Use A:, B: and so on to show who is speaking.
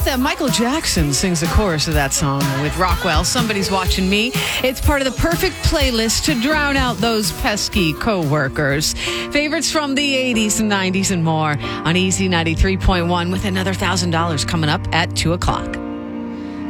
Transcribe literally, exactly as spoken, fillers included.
A: anthem. Michael Jackson sings the chorus of that song with Rockwell. Somebody's Watching Me. It's part of the perfect playlist to drown out those pesky co-workers. Favorites from the eighties and nineties and more on Easy ninety-three point one with another one thousand dollars coming up at two o'clock.